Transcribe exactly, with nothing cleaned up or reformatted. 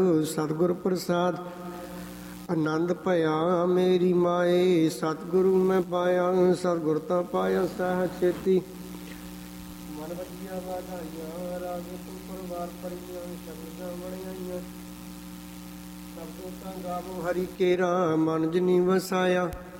ਸਤਿਗੁਰ ਪ੍ਰਸਾਦ ਆਨੰਦ ਭਇਆ ਮੇਰੀ ਮਾਏ। ਸਤਿਗੁਰੂ ਮੈਂ ਪਾਇਆ ਸਤਿਗੁਰ ਤਾਂ ਪਾਇਆ ਸਹਿ ਛੇਤੀ। ਮਨ ਵੱਜੀਆਂ ਵਾਧਾਈਆਂ ਰਾਗ ਤੂੰ ਪਰਵਾਰ ਪਰੀਆਂ ਸ਼ਬਦਾਂ ਬਣਾਈਆਂ। ਸਭ ਤੋਂ ਤਾਂ ਗਾਵੋ ਹਰੀ ਕੇਰਾ ਮਨ ਜਿਨੀ ਵਸਾਇਆ।